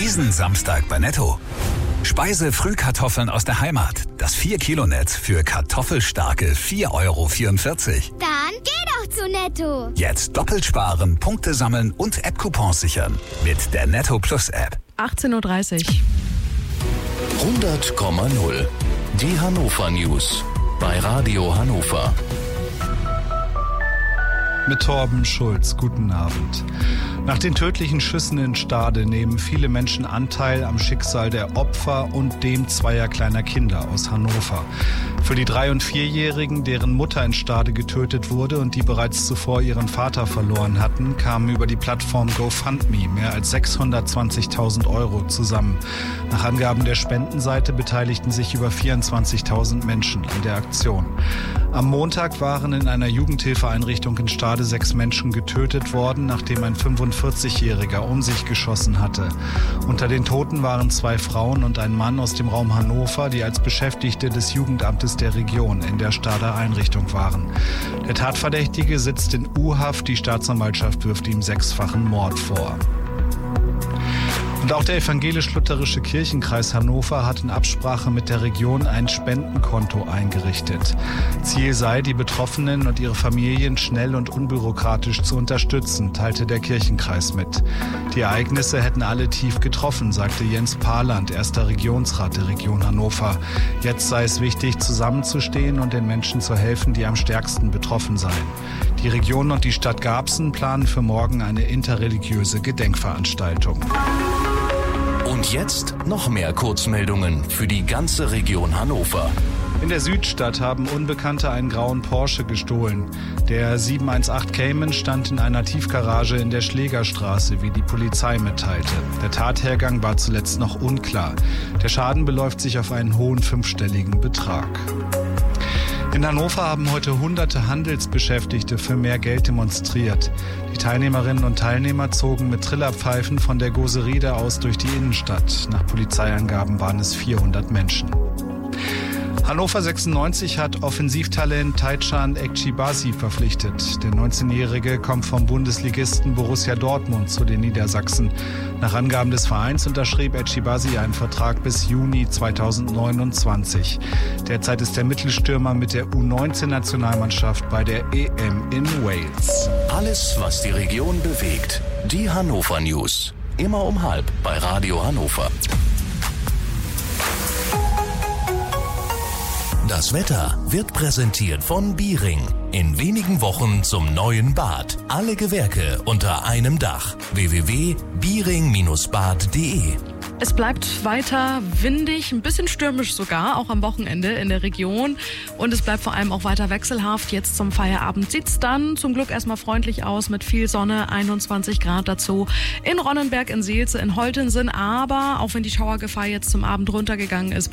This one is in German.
Diesen Samstag bei Netto. Speise-Frühkartoffeln aus der Heimat. Das 4-Kilo-Netz für kartoffelstarke 4,44 €. Dann geh doch zu Netto. Jetzt doppelt sparen, Punkte sammeln und App-Coupons sichern. Mit der Netto Plus App. 18:30 Uhr. 100,0. Die Hannover News. Bei Radio Hannover. Mit Torben Schulz. Guten Abend. Nach den tödlichen Schüssen in Stade nehmen viele Menschen Anteil am Schicksal der Opfer und dem zweier kleiner Kinder aus Hannover. Für die 3- und 4-Jährigen, deren Mutter in Stade getötet wurde und die bereits zuvor ihren Vater verloren hatten, kamen über die Plattform GoFundMe mehr als 620.000 € zusammen. Nach Angaben der Spendenseite beteiligten sich über 24.000 Menschen an der Aktion. Am Montag waren in einer Jugendhilfeeinrichtung in Stade 6 Menschen getötet worden, nachdem ein 45-Jähriger um sich geschossen hatte. Unter den Toten waren 2 Frauen und ein Mann aus dem Raum Hannover, die als Beschäftigte des Jugendamtes der Region in der Stader Einrichtung waren. Der Tatverdächtige sitzt in U-Haft, die Staatsanwaltschaft wirft ihm 6-fachen Mord vor. Und auch der evangelisch-lutherische Kirchenkreis Hannover hat in Absprache mit der Region ein Spendenkonto eingerichtet. Ziel sei, die Betroffenen und ihre Familien schnell und unbürokratisch zu unterstützen, teilte der Kirchenkreis mit. Die Ereignisse hätten alle tief getroffen, sagte Jens Paland, erster Regionsrat der Region Hannover. Jetzt sei es wichtig, zusammenzustehen und den Menschen zu helfen, die am stärksten betroffen seien. Die Region und die Stadt Garbsen planen für morgen eine interreligiöse Gedenkveranstaltung. Und jetzt noch mehr Kurzmeldungen für die ganze Region Hannover. In der Südstadt haben Unbekannte einen grauen Porsche gestohlen. Der 718 Cayman stand in einer Tiefgarage in der Schlägerstraße, wie die Polizei mitteilte. Der Tathergang war zuletzt noch unklar. Der Schaden beläuft sich auf einen hohen 5-stelligen Betrag. In Hannover haben heute hunderte Handelsbeschäftigte für mehr Geld demonstriert. Die Teilnehmerinnen und Teilnehmer zogen mit Trillerpfeifen von der Goseride aus durch die Innenstadt. Nach Polizeiangaben waren es 400 Menschen. Hannover 96 hat Offensivtalent Taichan Ekchibasi verpflichtet. Der 19-Jährige kommt vom Bundesligisten Borussia Dortmund zu den Niedersachsen. Nach Angaben des Vereins unterschrieb Ekchibasi einen Vertrag bis Juni 2029. Derzeit ist der Mittelstürmer mit der U19-Nationalmannschaft bei der EM in Wales. Alles, was die Region bewegt. Die Hannover News. Immer um 12:30 bei Radio Hannover. Das Wetter wird präsentiert von Biering. In wenigen Wochen zum neuen Bad. Alle Gewerke unter einem Dach. www.biering-bad.de. Es bleibt weiter windig, ein bisschen stürmisch sogar, auch am Wochenende in der Region. Und es bleibt vor allem auch weiter wechselhaft. Jetzt zum Feierabend sieht's dann zum Glück erstmal freundlich aus mit viel Sonne, 21 Grad dazu. In Ronnenberg, in Seelze, in Holtensen. Aber auch wenn die Schauergefahr jetzt zum Abend runtergegangen ist,